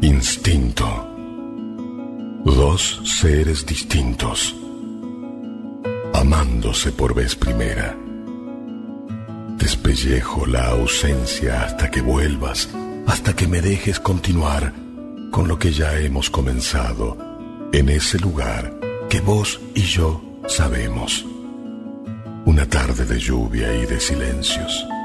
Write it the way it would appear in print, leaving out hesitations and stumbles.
Instinto. Dos seres distintos, amándose por vez primera. Despellejo la ausencia hasta que vuelvas, hasta que me dejes continuar con lo que ya hemos comenzado en ese lugar que vos y yo sabemos. Una tarde de lluvia y de silencios.